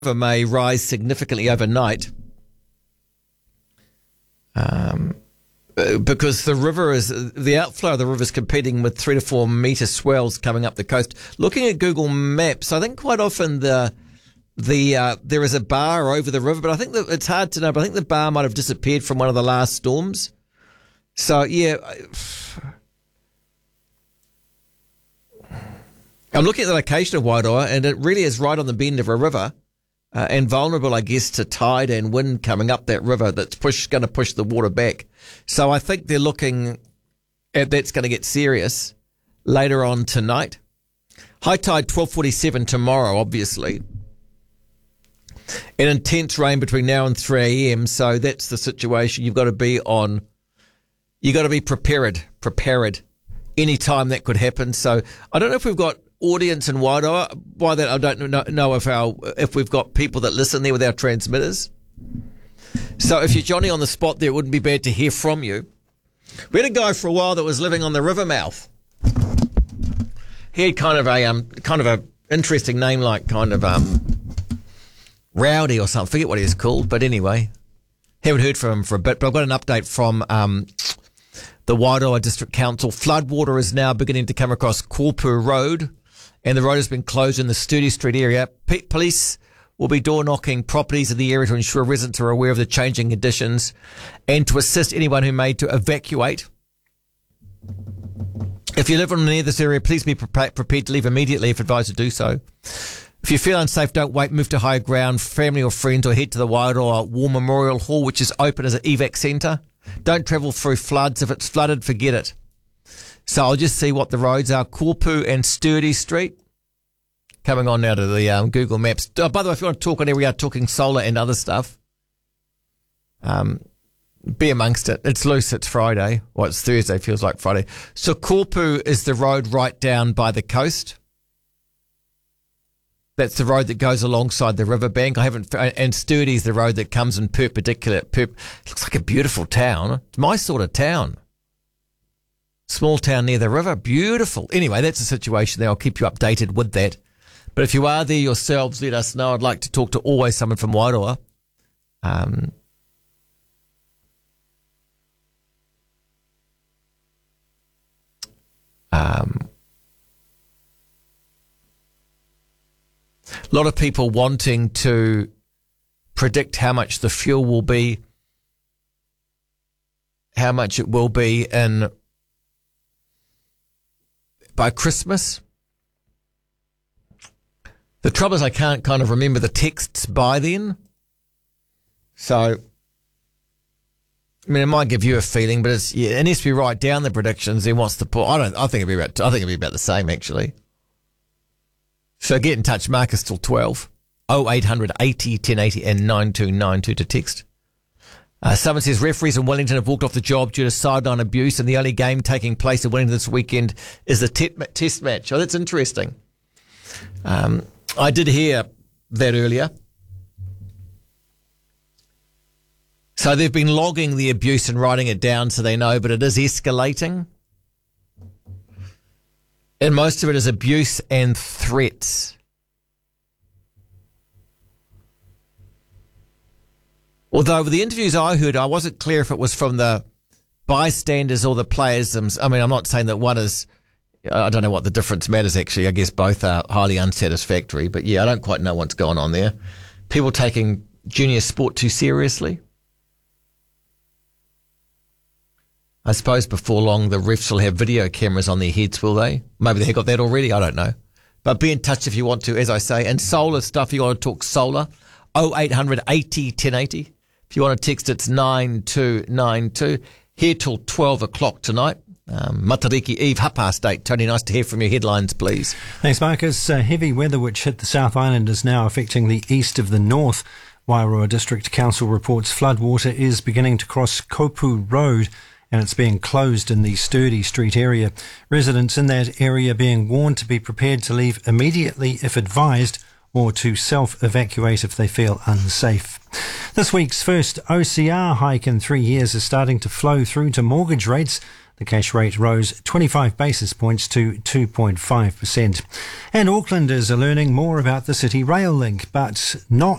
river may rise significantly overnight because the outflow of the river is competing with 3 to 4 metre swells coming up the coast. Looking at Google Maps, I think quite often there is a bar over the river, but I think that it's hard to know, but I think the bar might have disappeared from one of the last storms. So, yeah, I'm looking at the location of Wairoa, and it really is right on the bend of a river, and vulnerable, I guess, to tide and wind coming up that river that's going to push the water back. So I think they're looking at that's going to get serious later on tonight. High tide 12:47 tomorrow, obviously. And intense rain between now and 3 a.m. So that's the situation. You've got to be prepared any time that could happen. So I don't know if we've got audience in Wairoa. By that, I don't know if we've got people that listen there with our transmitters. So if you're Johnny on the spot there, it wouldn't be bad to hear from you. We had a guy for a while that was living on the river mouth. He had kind of a interesting name, like Rowdy or something. I forget what he was called, but anyway, haven't heard from him for a bit. But I've got an update from the Wairoa District Council. Floodwater is now beginning to come across Korpu Road, and the road has been closed in the Sturdy Street area. Police will be door-knocking properties in the area to ensure residents are aware of the changing conditions and to assist anyone who may to evacuate. If you live near this area, please be prepared to leave immediately if advised to do so. If you feel unsafe, don't wait. Move to higher ground, family or friends, or head to the Wairoa War Memorial Hall, which is open as an evac centre. Don't travel through floods. If it's flooded, forget it. So I'll just see what the roads are. Korpu and Sturdy Street. Coming on now to the Google Maps. By the way, if you want to talk on here, we are talking solar and other stuff. Be amongst it. It's loose. It's Friday. Well, it's Thursday. Feels like Friday. So Korpu is the road right down by the coast. That's the road that goes alongside the riverbank. And Sturdy is the road that comes in perpendicular. It looks like a beautiful town. It's my sort of town. Small town near the river. Beautiful. Anyway, that's the situation there. I'll keep you updated with that. But if you are there yourselves, let us know. I'd like to talk to always someone from Wairoa. A lot of people wanting to predict how much the fuel will be, how much it will be by Christmas. The trouble is I can't kind of remember the texts by then. So, I mean, it might give you a feeling, but unless we write down the predictions, then what's the point? I think it'd be about the same, actually. So get in touch. Marcus till 12. 0800 80 1080 and 9292 to text. Someone says referees in Wellington have walked off the job due to sideline abuse, and the only game taking place in Wellington this weekend is the test match. Oh, that's interesting. I did hear that earlier. So they've been logging the abuse and writing it down so they know, but it is escalating. And most of it is abuse and threats. Although with the interviews I heard, I wasn't clear if it was from the bystanders or the players. I mean, I'm not saying that one is, I don't know what the difference matters actually. I guess both are highly unsatisfactory. But yeah, I don't quite know what's going on there. People taking junior sport too seriously. I suppose before long the refs will have video cameras on their heads, will they? Maybe they got that already, I don't know. But be in touch if you want to, as I say. And solar stuff, you want to talk solar, 0800 80 1080. If you want to text, it's 9292. Here till 12 o'clock tonight. Matariki Eve, 8:30. Tony, nice to hear from your headlines, please. Thanks, Marcus. Heavy weather which hit the South Island is now affecting the east of the north. Wairoa District Council reports floodwater is beginning to cross Korpu Road, and it's being closed in the Sturdy Street area. Residents in that area being warned to be prepared to leave immediately if advised, or to self-evacuate if they feel unsafe. This week's first OCR hike in 3 years is starting to flow through to mortgage rates. The cash rate rose 25 basis points to 2.5%. And Aucklanders are learning more about the City Rail link, but not